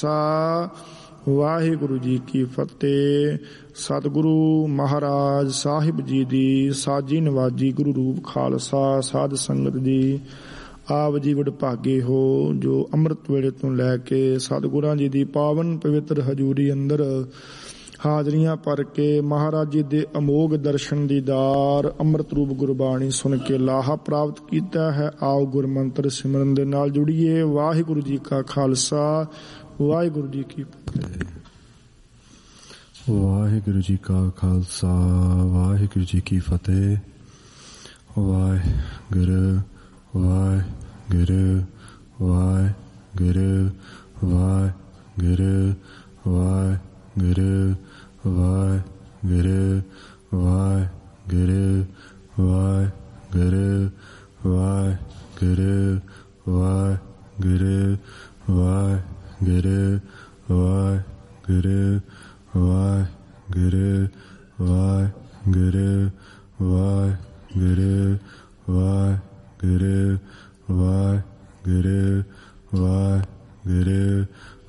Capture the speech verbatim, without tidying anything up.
ਵਾਹਿਗੁਰੂ ਜੀ ਕੀ ਫਤਿਹ। ਸਤਿਗੁਰੂ ਮਹਾਰਾਜ ਸਾਹਿਬ ਜੀ ਦੀ ਸਾਜੀ ਨਵਾਜੀ ਗੁਰੂ ਰੂਪ ਖਾਲਸਾ ਸਾਧ ਸੰਗਤ ਜੀ, ਆਪ ਜੀ ਵਡਭਾਗੇ ਹੋ ਜੋ ਅੰਮ੍ਰਿਤ ਵੇਲੇ ਤੋਂ ਲੈ ਕੇ ਸਤਿਗੁਰਾਂ ਜੀ ਦੀ ਪਾਵਨ ਪਵਿੱਤਰ ਹਜ਼ੂਰੀ ਅੰਦਰ ਹਾਜ਼ਰੀਆਂ ਭਰ ਕੇ ਮਹਾਰਾਜ ਜੀ ਦੇ ਅਮੋਘ ਦਰਸ਼ਨ ਦੀਦਾਰ ਅੰਮ੍ਰਿਤ ਰੂਪ ਗੁਰਬਾਣੀ ਸੁਣ ਕੇ ਲਾਹਾ ਪ੍ਰਾਪਤ ਕੀਤਾ ਹੈ। ਆਓ ਗੁਰਮੰਤਰ ਸਿਮਰਨ ਦੇ ਨਾਲ ਜੁੜੀਏ। ਵਾਹਿਗੁਰੂ ਜੀ ਕਾ ਖਾਲਸਾ, ਵਾਹਿਗੁਰੂ ਜੀ ਕੀ ਫਤਿਹ। ਵਾਹਿਗੁਰੂ ਜੀ ਕਾ ਖਾਲਸਾ, ਵਾਹਿਗੁਰੂ ਜੀ ਕੀ ਫਤਿਹ। ਵਾਹਿਗੁਰੂ ਵਾਹਿਗੁਰੂ ਵਾਹਿਗੁਰੂ ਵਾਹਿਗੁਰੂ ਵਾਹਿਗੁਰੂ ਵਾਹਿਗੁਰੂ ਵਾਹਿਗੁਰੂ ਵਾਹਿਗੁਰੂ ਵਾਹਿਗੁਰੂ ਵਾਹਿਗੁਰੂ ਵਾਹਿਗੁਰੂ ਵਾਹਿਗੁਰੂ ਵਾਹਿਗੁਰੂ ਵਾਹਿਗੁਰੂ ਵਾਹਿਗੁਰੂ ਵਾਹਿਗੁਰੂ ਵਾਹਿਗੁਰੂ ਵਾਹਿਗੁਰੂ